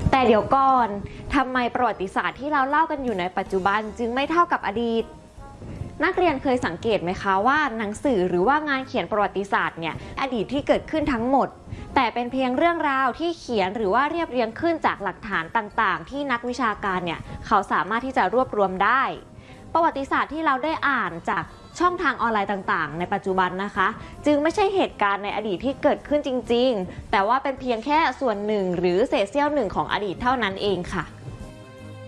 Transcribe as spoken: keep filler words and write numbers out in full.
แต่เดี๋ยวก่อนทำไมประวัติศาสตร์ที่เราเล่ากันอยู่ในปัจจุบันจึงไม่เท่ากับอดีตนักเรียนเคยสังเกตไหมคะว่าหนังสือหรือว่างานเขียนประวัติศาสตร์เนี่ยอดีตที่เกิดขึ้นทั้งหมดแต่เป็นเพียงเรื่องราวที่เขียนหรือว่าเรียบเรียงขึ้นจากหลักฐานต่างๆที่นักวิชาการเนี่ยเขาสามารถที่จะรวบรวมได้ประวัติศาสตร์ที่เราได้อ่านจากช่องทางออนไลน์ต่างๆในปัจจุบันนะคะจึงไม่ใช่เหตุการณ์ในอดีตที่เกิดขึ้นจริงๆแต่ว่าเป็นเพียงแค่ส่วนหนึ่งหรือเศษเสี้ยวหนึ่งของอดีตเท่านั้นเองค่ะ